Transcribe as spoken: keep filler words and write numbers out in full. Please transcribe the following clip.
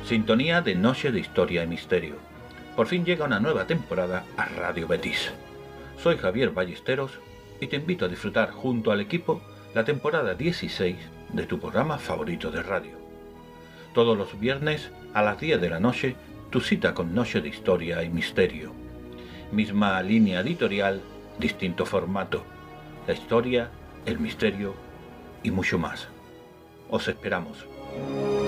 Sintonía de Noche de Historia y Misterio. Por fin llega una nueva temporada a Radio Betis. Soy Javier Ballesteros y te invito a disfrutar junto al equipo la temporada dieciséis de tu programa favorito de radio. Todos los viernes a las diez de la noche, tu cita con Noche de Historia y Misterio. Misma línea editorial, distinto formato. La historia, el misterio y mucho más. Os esperamos.